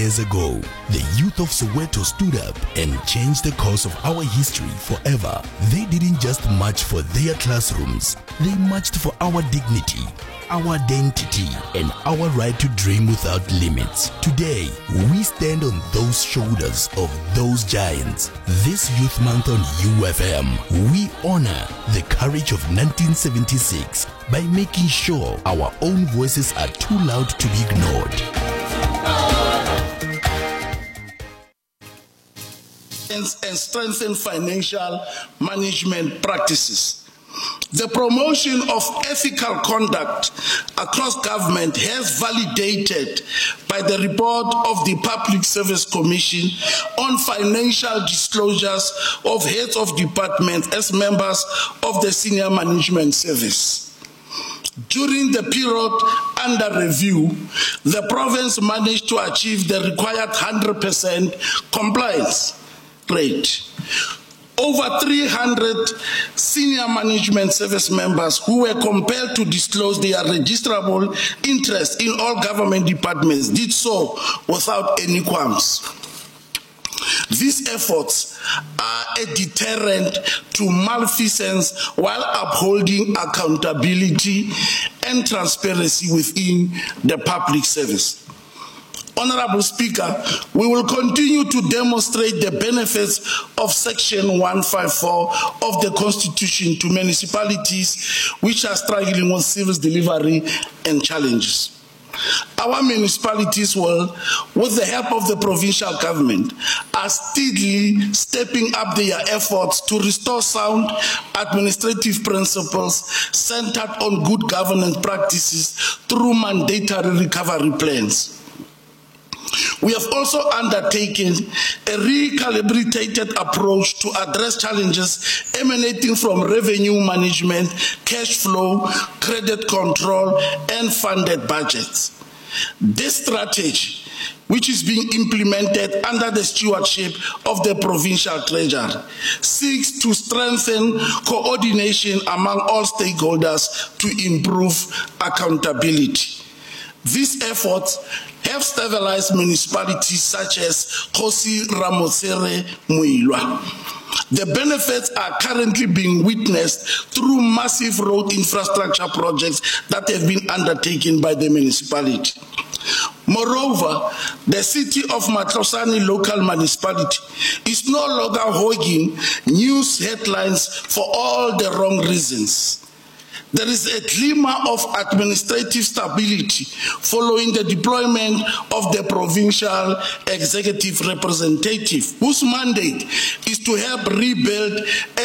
Years ago, the youth of Soweto stood up and changed the course of our history forever. They didn't just march for their classrooms, they marched for our dignity, our identity, and our right to dream without limits. Today, we stand on those shoulders of those giants. This Youth Month on UFM, we honor the courage of 1976 by making sure our own voices are too loud to be ignored. And strengthen financial management practices. The promotion of ethical conduct across government has validated by the report of the Public Service Commission on financial disclosures of heads of departments as members of the Senior Management Service. During the period under review, the province managed to achieve the required 100% compliance rate. Over 300 senior management service members who were compelled to disclose their registrable interest in all government departments did so without any qualms. These efforts are a deterrent to malfeasance while upholding accountability and transparency within the public service. Honorable Speaker, we will continue to demonstrate the benefits of Section 154 of the Constitution to municipalities which are struggling with service delivery and challenges. Our municipalities will, with the help of the provincial government, are steadily stepping up their efforts to restore sound administrative principles centered on good governance practices through mandatory recovery plans. We have also undertaken a recalibrated approach to address challenges emanating from revenue management, cash flow, credit control, and funded budgets. This strategy, which is being implemented under the stewardship of the provincial treasurer, seeks to strengthen coordination among all stakeholders to improve accountability. These efforts have stabilized municipalities such as Kosi Ramosere Muilwa. The benefits are currently being witnessed through massive road infrastructure projects that have been undertaken by the municipality. Moreover, the city of Matlosane local municipality is no longer hogging news headlines for all the wrong reasons. There is a glimmer of administrative stability following the deployment of the provincial executive representative, whose mandate is to help rebuild